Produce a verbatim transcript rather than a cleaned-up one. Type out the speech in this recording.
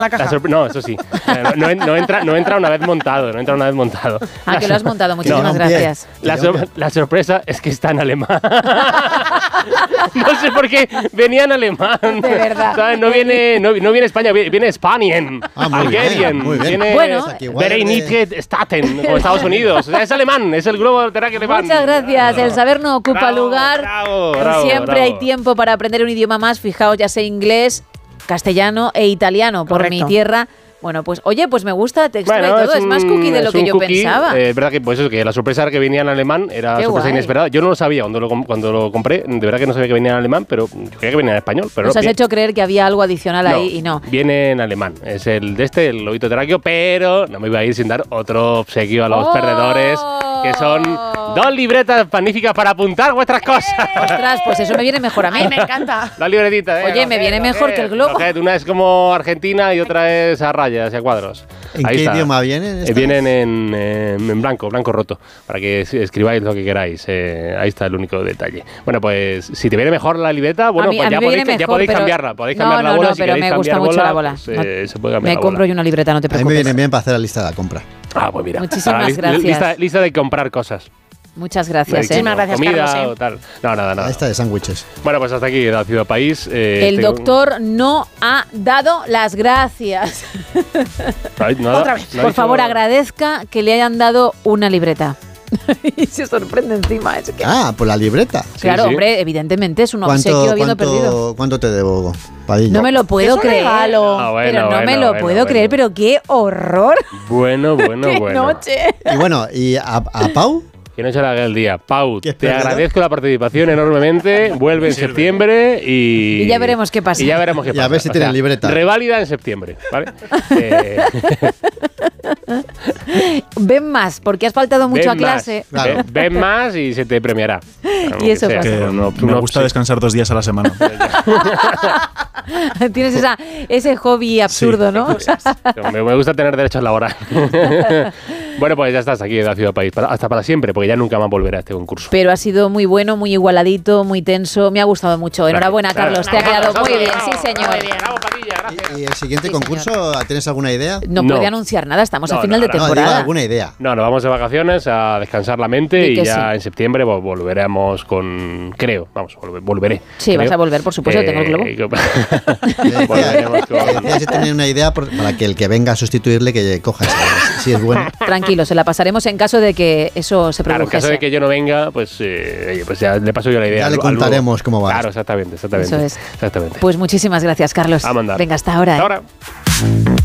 la caja. La sorpre- no, eso sí. No, no, no, entra, no entra una vez montado, no entra una vez montado. Ah, La que lo has montado, muchísimas no, gracias. La, sor- la sorpresa es que está en alemán. No sé por qué venía en alemán. De verdad. ¿Sabes? No viene, no, no viene España, viene, viene Spanien, Ah, muy Algerien, bien, muy bien. viene Bueno. Vereinigte Staaten, como Estados Unidos. O sea, es alemán, es el globo terráqueo alemán. Muchas gracias. El saber no ocupa Bravo, lugar. bravo, bravo, Siempre bravo. hay tiempo para aprender un idioma más. Fijaos, ya sé inglés, castellano e italiano por Correcto. mi tierra. Bueno, pues oye, pues me gusta textura Bueno, y todo. Es, un- más cookie de lo es que un yo cookie, pensaba. eh, Es verdad que pues eso, que la sorpresa era que venía en alemán, era Qué sorpresa guay. inesperada. Yo no lo sabía cuando lo, com- cuando lo compré, de verdad que no sabía que venía en alemán, pero yo creía que venía en español. Pero Nos no, has bien- hecho creer que había algo adicional ahí y no. Viene en alemán. Es el de este, el lobito terráqueo, pero no me iba a ir sin dar otro obsequio a los ¡Oh! perdedores, que son dos libretas magníficas para apuntar vuestras cosas. Ostras, pues eso me viene mejor a mí. Ay, me encanta. La libretita, ¿eh? Oye, me viene mejor que el globo. Coget, una es como Argentina y otra es a rayas y a cuadros. ¿En Ahí qué está. idioma vienen? Eh, estas? vienen en, eh, en blanco, blanco roto, para que es- escribáis lo que queráis. Eh, ahí está el único detalle. Bueno, pues si te viene mejor la libreta, bueno, A mí- pues a mí ya me podéis, viene ya mejor, podéis pero- cambiarla. Podéis No, cambiar la no, bola no, si pero queréis me gusta cambiar mucho bola, la bola. pues, eh, se puede cambiar Me la compro bola. yo una libreta, no te A mí me preocupes. viene bien para hacer la lista de la compra. Ah, pues mira. Muchísimas Ahora, li- gracias. Lista, lista de comprar cosas. Muchas gracias. ¿eh? Muchísimas gracias, Comida Carlos, ¿eh? o tal. No, nada, nada. Esta de sándwiches. Bueno, pues hasta aquí la Ciudad País. Eh, El tengo- doctor no ha dado las gracias. Ay, nada, Otra vez. no ha Por dicho- favor, agradezca que le hayan dado una libreta. Y se sorprende encima. Es que... Ah, por la libreta. Sí, claro, sí. hombre, evidentemente es un obsequio habiendo perdido. cuánto, ¿Cuánto te debo, Padilla? No me lo puedo Es un creer. regalo. Ah, bueno, pero no bueno, me lo bueno, puedo bueno. creer, pero qué horror. Bueno, bueno, ¡Qué bueno. noche! Y bueno, ¿y a, a Pau? Que no se le haga el día. Pau, ¿Qué te perdedor? agradezco la participación enormemente. Vuelve en septiembre y... Y ya veremos qué pasa. Y ya veremos qué Y pasa. a ver si O tienen sea, libreta. Reválida en septiembre, ¿vale? eh, Ven más, porque has faltado mucho ven a clase. Más, Claro. Ven, ven más y se te premiará. Y eso Aunque sea, pasa. Que pero no- me no- gusta sí. descansar dos días a la semana. Tienes esa, ese hobby absurdo, ¿no? Me, me gusta tener derechos laborales. Bueno, pues ya estás aquí en la Ciudad País. Para- hasta para siempre, porque ya nunca más volverá a este concurso. Pero ha sido muy bueno, muy igualadito, muy tenso. Me ha gustado mucho. Enhorabuena, Carlos. Te ha quedado muy bien. Sí, señor. Bravo, Padilla, gracias. ¿Y, y el siguiente Sí, concurso, tienes alguna idea? No, No. puede anunciar nada. Estamos No, a final no, de no. No, digo temporada. alguna idea. No, nos vamos de vacaciones a descansar la mente Di y que ya sí. en septiembre vol- volveremos con... Creo, vamos, volve- volveré. Sí, vas creo. a volver, por supuesto, tengo el globo. Le decía, Volveremos con- le decía si tenía una idea por- para que el que venga a sustituirle que coja esa, si es bueno. Tranquilo, se la pasaremos en caso de que eso se Claro, en produjese. caso de que yo no venga, pues, eh, oye, pues ya le paso yo la idea. Ya al- le al contaremos nuevo. cómo va. Claro, exactamente, exactamente. Eso es. Exactamente. Pues muchísimas gracias, Carlos. A mandar. Venga, hasta ahora. ¿eh? Hasta ahora.